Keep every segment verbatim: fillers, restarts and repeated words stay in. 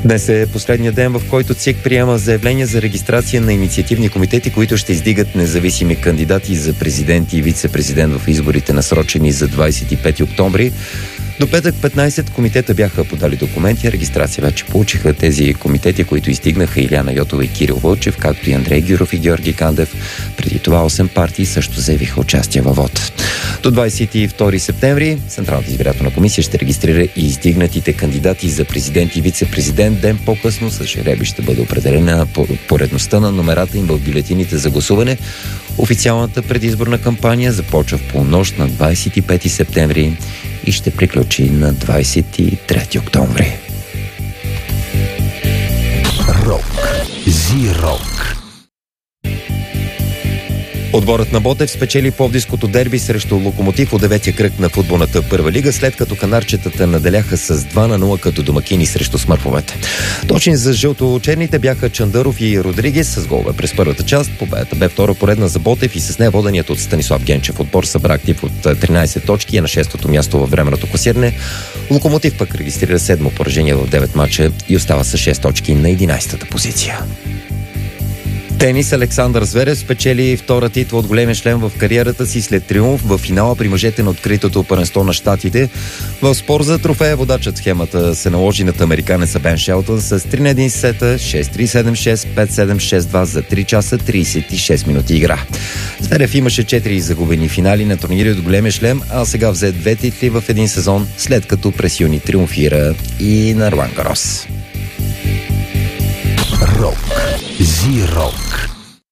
Днес е последният ден, в който ЦИК приема заявления за регистрация на инициативни комитети, които ще издигат независими кандидати за президент и вице-президент в изборите, насрочени за двадесет и пети октомври. До петък петнадесет комитета бяха подали документи, регистрация вече получиха тези комитети, които издигнаха Илияна Йотова и Кирил Вълчев, както и Андрей Гюров и Георги Кандев. Преди това осем партии също заявиха участие във вод. До двадесет и втори септември Централната избирателна комисия ще регистрира и издигнатите кандидати за президент и вице-президент. Ден по-късно с жребий ще бъде определена поредността на номерата им в бюлетините за гласуване. Официалната предизборна кампания започва в полунощ на двадесет и пети септември и ще приключи на двадесет и трети октомври. Рок. Зи-рок. Отборът на Ботев спечели пловдивското дерби срещу Локомотив от деветия кръг на футболната първа лига, след като канарчетата наделяха с два на нула като домакини срещу смърфовете. Точни за жълто-черните бяха Чандаров и Родригес с голове през първата част. Победата бе втора поредна за Ботев и с нея воденият от Станислав Генчев отбор събра актив от тринадесет точки и е на шестото място във временното класиране. Локомотив пък регистрира седмо поражение в девет мача и остава с шест точки на единадесета позиция. Тенис. Александър Зверев спечели втора титла от големия шлем в кариерата си след триумф в финала при мъжете на откритото първенство на щатите. В спор за трофея водачът схемата се наложи над американеца Бен Шелтън с три на един сета, шест три седем шест, пет седем шест два за три часа тридесет и шест минути игра. Зверев имаше четири загубени финали на турнири от големия шлем, а сега взе две титли в един сезон, след като през юни триумфира и на Ролан Гарос. Рок. Зи-рок.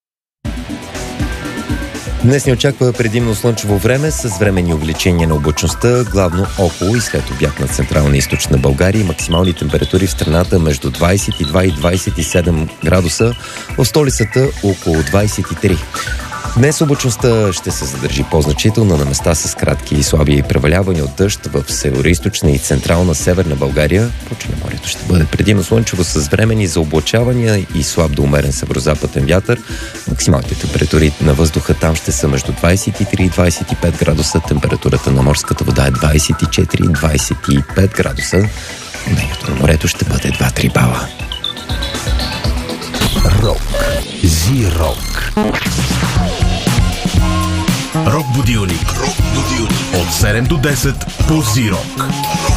Днес ни очаква предимно слънчево време с временни увеличения на облачността, главно около и след обяд на Централна и Източна България и максимални температури в страната между двадесет и два и двадесет и седем градуса, в столицата около двадесет и три. Днес облачността ще се задържи по-значително на места с кратки и слаби превалявания от дъжд в североизточна и централна северна България. По Черноморието ще бъде предимно слънчево с времени за облачавания и слаб до умерен северозападен вятър. Максималните температури на въздуха там ще са между двадесет и три и двадесет и пет градуса. Температурата на морската вода е двадесет и четири и двадесет и пет градуса. Мнението на морето ще бъде два-три бала. Рок. Зи-рок. Рок будилник. Рок будилник. От седем до десет по Зи-рок.